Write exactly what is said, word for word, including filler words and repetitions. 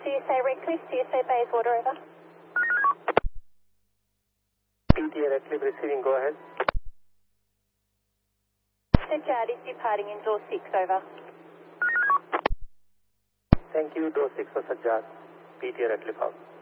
C S A Redcliffe, C S A Bayswater, over. P T A Redcliffe receiving, go ahead. Sajjad is departing in door six, over. Thank you, door six for Sajjad. P T A Redcliffe out.